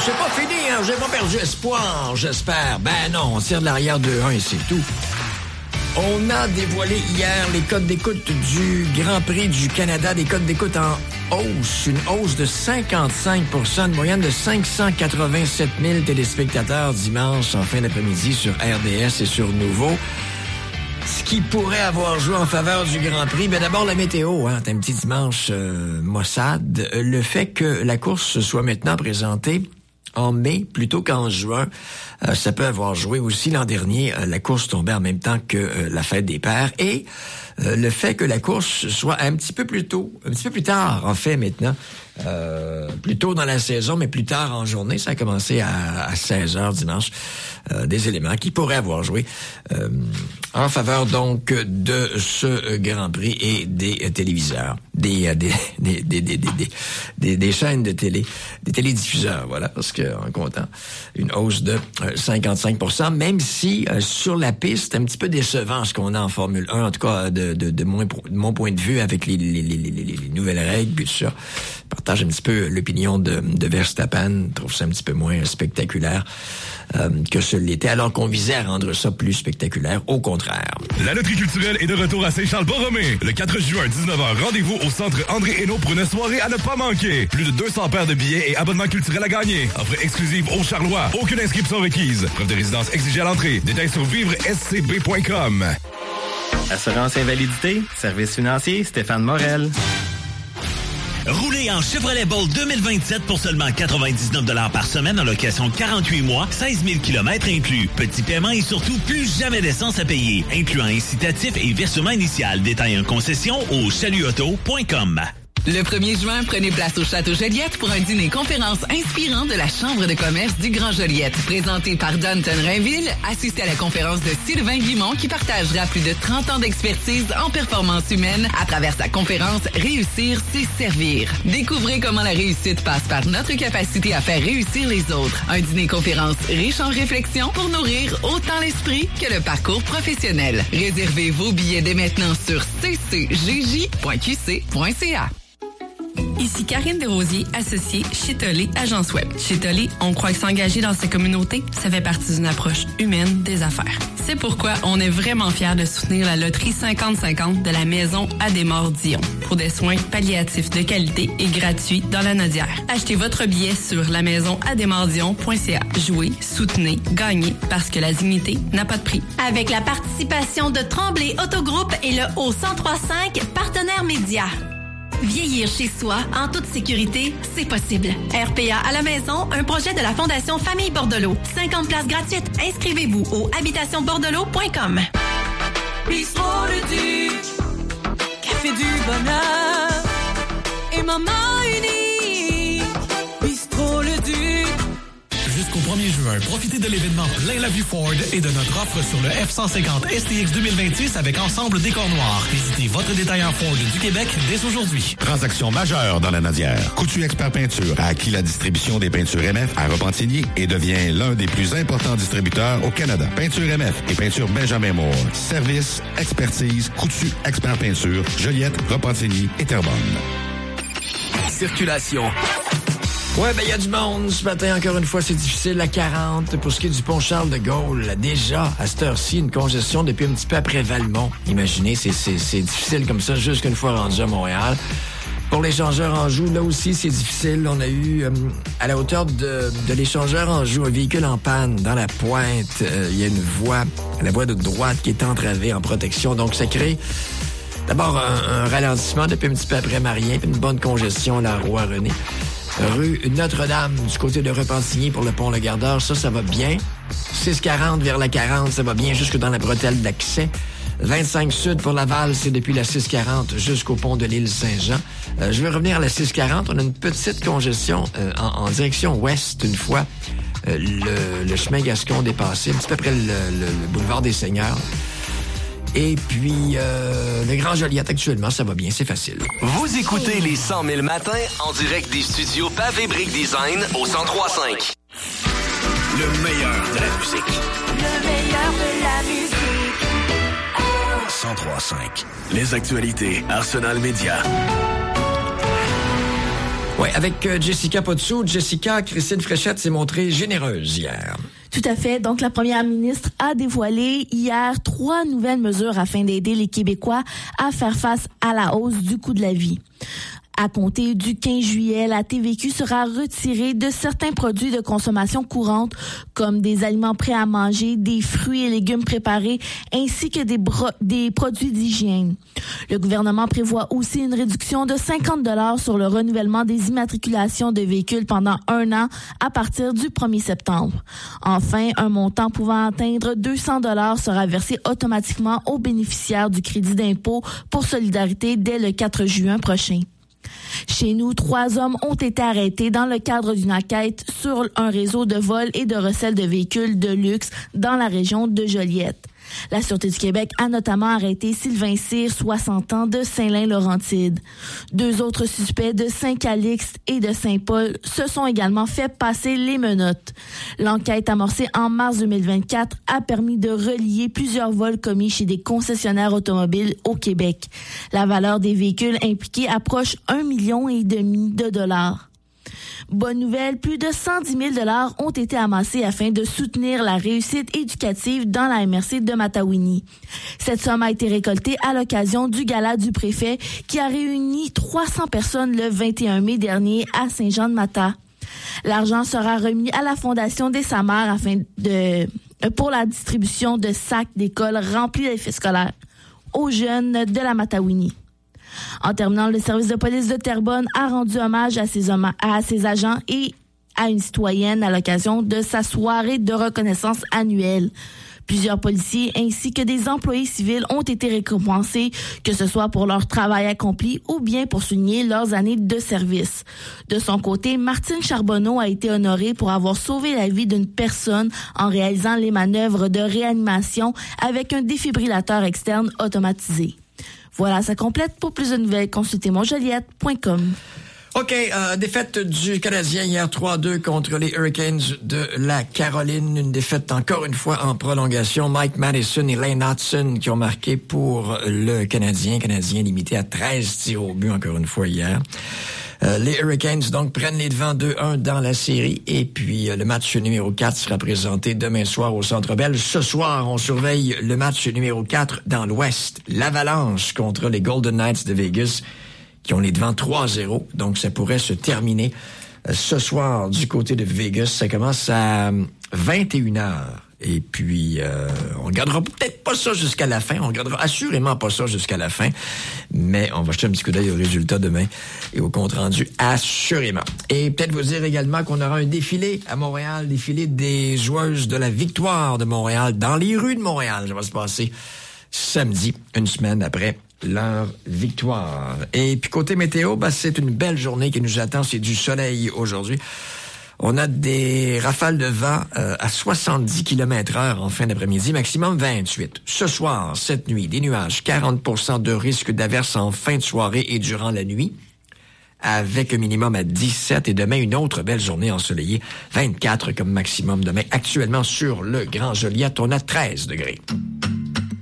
c'est pas fini, hein. J'ai pas perdu espoir, j'espère. Ben non, on tire de l'arrière 2-1 et c'est tout. On a dévoilé hier les codes d'écoute du Grand Prix du Canada, des codes d'écoute en hausse, une hausse de 55%, une moyenne de 587 000 téléspectateurs dimanche en fin d'après-midi sur RDS et sur Nouveau. Ce qui pourrait avoir joué en faveur du Grand Prix, ben d'abord la météo, hein, un petit dimanche maussade. Le fait que la course soit maintenant présentée en mai plutôt qu'en juin, ça peut avoir joué aussi l'an dernier. La course tombait en même temps que la fête des pères. Et le fait que la course soit un petit peu plus tard, en fait, maintenant. Plus tôt dans la saison, mais plus tard en journée. Ça a commencé à 16h dimanche. Des éléments qui pourraient avoir joué en faveur donc de ce Grand Prix et des téléviseurs, des chaînes de télé, des télédiffuseurs, voilà, parce que en comptant une hausse de 55%, même si sur la piste, c'est un petit peu décevant ce qu'on a en Formule 1, en tout cas de mon point de vue avec les nouvelles règles puis tout ça. Je partage un petit peu l'opinion de Verstappen, je trouve ça un petit peu moins spectaculaire que ce l'était, alors qu'on visait à rendre ça plus spectaculaire, au contraire. La loterie culturelle est de retour à Saint-Charles-Borromée. Le 4 juin, 19h, rendez-vous au centre André Hainaut pour une soirée à ne pas manquer. Plus de 200 paires de billets et abonnements culturels à gagner. Offre exclusive aux Charlois. Aucune inscription requise. Preuve de résidence exigée à l'entrée. Détails sur vivrescb.com. Assurance invalidité, service financier, Stéphane Morel. Roulez en Chevrolet Bolt 2027 pour seulement 99 $ par semaine en location 48 mois, 16 000 km inclus. Petit paiement et surtout plus jamais d'essence à payer, incluant incitatif et versement initial. Détail en concession au chalutauto.com. Le 1er juin, prenez place au Château Joliette pour un dîner-conférence inspirant de la Chambre de commerce du Grand Joliette. Présenté par Danton Rainville, assistez à la conférence de Sylvain Guimond qui partagera plus de 30 ans d'expertise en performance humaine à travers sa conférence « Réussir, c'est servir ». Découvrez comment la réussite passe par notre capacité à faire réussir les autres. Un dîner-conférence riche en réflexions pour nourrir autant l'esprit que le parcours professionnel. Réservez vos billets dès maintenant sur ccjj.qc.ca. Ici Karine Desrosiers, associée chez Tollé, agence web. Chez Tollé, on croit que s'engager dans sa communauté, ça fait partie d'une approche humaine des affaires. C'est pourquoi on est vraiment fiers de soutenir la loterie 50-50 de la maison Adémar-Dion pour des soins palliatifs de qualité et gratuits dans la Nodière. Achetez votre billet sur lamaisonadémardion.ca. Jouez, soutenez, gagnez parce que la dignité n'a pas de prix. Avec la participation de Tremblay Autogroupe et le Haut-1035, partenaires médias. Vieillir chez soi, en toute sécurité, c'est possible. RPA à la maison, un projet de la Fondation Famille Bordelot. 50 places gratuites. Inscrivez-vous au habitationbordelot.com. Bistrot Le Duc, café du bonheur et maman unie. Bistrot Le Duc. Jusqu'au 1er juin, profitez de l'événement Plein la vue Ford et de notre offre sur le F-150 STX 2026 avec ensemble décor noir. Visitez votre détaillant Ford du Québec dès aujourd'hui. Transaction majeure dans la Nodière. Coutu Expert Peinture a acquis la distribution des peintures MF à Repentigny et devient l'un des plus importants distributeurs au Canada. Peinture MF et peinture Benjamin Moore. Service, expertise, Coutu Expert Peinture, Joliette, Repentigny et Terrebonne. Circulation. Ouais, ben il y a du monde ce matin, encore une fois, c'est difficile, la 40, pour ce qui est du pont Charles-de-Gaulle. Déjà, à cette heure-ci, une congestion depuis un petit peu après Valmont. Imaginez, c'est difficile comme ça, jusqu'une fois rendu à Montréal. Pour l'échangeur Anjou, là aussi, c'est difficile. On a eu, à la hauteur de l'échangeur Anjou, un véhicule en panne dans la pointe. Il y a une voie, la voie de droite qui est entravée en protection, donc ça crée d'abord un ralentissement depuis un petit peu après Marien, puis une bonne congestion à la Roi-René. Rue Notre-Dame, du côté de Repentigny pour le pont Le Gardeur, ça va bien. 640 vers la 40, ça va bien jusque dans la bretelle d'accès. 25 Sud pour Laval, c'est depuis la 640 jusqu'au pont de l'île Saint-Jean. Je vais revenir à la 640. On a une petite congestion en direction ouest une fois le chemin Gascon dépassé, un petit peu après le boulevard des Seigneurs. Et puis, le Grand Joliette, actuellement, ça va bien, c'est facile. Vous écoutez les 100 000 matins en direct des studios Pavé Brick Design au 103.5. Le meilleur de la musique. Le meilleur de la musique. 103.5. Les actualités Arsenal Média. Oui, avec Jessica Potsou. Jessica, Christine Fréchette s'est montrée généreuse hier. Tout à fait. Donc, la première ministre a dévoilé hier 3 nouvelles mesures afin d'aider les Québécois à faire face à la hausse du coût de la vie. À compter du 15 juillet, la TVQ sera retirée de certains produits de consommation courante, comme des aliments prêts à manger, des fruits et légumes préparés, ainsi que des produits d'hygiène. Le gouvernement prévoit aussi une réduction de 50 $ sur le renouvellement des immatriculations de véhicules pendant 1 an à partir du 1er septembre. Enfin, un montant pouvant atteindre 200 $ sera versé automatiquement aux bénéficiaires du crédit d'impôt pour solidarité dès le 4 juin prochain. Chez nous, 3 hommes ont été arrêtés dans le cadre d'une enquête sur un réseau de vol et de recel de véhicules de luxe dans la région de Joliette. La Sûreté du Québec a notamment arrêté Sylvain Cyr, 60 ans, de Saint-Lin-Laurentide. 2 autres suspects de Saint-Calixte et de Saint-Paul se sont également fait passer les menottes. L'enquête amorcée en mars 2024 a permis de relier plusieurs vols commis chez des concessionnaires automobiles au Québec. La valeur des véhicules impliqués approche 1,5 million de dollars. Bonne nouvelle, plus de 110 000 $ ont été amassés afin de soutenir la réussite éducative dans la MRC de Matawini. Cette somme a été récoltée à l'occasion du gala du préfet qui a réuni 300 personnes le 21 mai dernier à Saint-Jean-de-Mata. L'argent sera remis à la Fondation des Samars pour la distribution de sacs d'école remplis d'effets scolaires aux jeunes de la Matawini. En terminant, le service de police de Terrebonne a rendu hommage à ses agents et à une citoyenne à l'occasion de sa soirée de reconnaissance annuelle. Plusieurs policiers ainsi que des employés civils ont été récompensés, que ce soit pour leur travail accompli ou bien pour souligner leurs années de service. De son côté, Martine Charbonneau a été honorée pour avoir sauvé la vie d'une personne en réalisant les manœuvres de réanimation avec un défibrillateur externe automatisé. Voilà, ça complète. Pour plus de nouvelles, consultez monjoliette.com. OK, défaite du Canadien hier 3-2 contre les Hurricanes de la Caroline. Une défaite encore une fois en prolongation. Mike Madison et Lane Hudson qui ont marqué pour le Canadien. Canadien limité à 13 tirs au but encore une fois hier. Les Hurricanes, donc, prennent les devants 2-1 dans la série. Et puis, le match numéro 4 sera présenté demain soir au Centre Bell. Ce soir, on surveille le match numéro 4 dans l'Ouest. L'Avalanche contre les Golden Knights de Vegas, qui ont les devants 3-0. Donc, ça pourrait se terminer ce soir du côté de Vegas. Ça commence à 21h. Et puis, on regardera peut-être pas ça jusqu'à la fin. On regardera assurément pas ça jusqu'à la fin. Mais on va jeter un petit coup d'œil aux résultats demain et au compte-rendu, assurément. Et peut-être vous dire également qu'on aura un défilé à Montréal, défilé des joueuses de la Victoire de Montréal dans les rues de Montréal. Ça va se passer samedi, une semaine après leur victoire. Et puis, côté météo, c'est une belle journée qui nous attend. C'est du soleil aujourd'hui. On a des rafales de vent à 70 km/h en fin d'après-midi, maximum 28. Ce soir, cette nuit, des nuages, 40% de risque d'averse en fin de soirée et durant la nuit, avec un minimum à 17. Et demain, une autre belle journée ensoleillée, 24 comme maximum demain. Actuellement, sur le Grand Joliette, on a 13 degrés.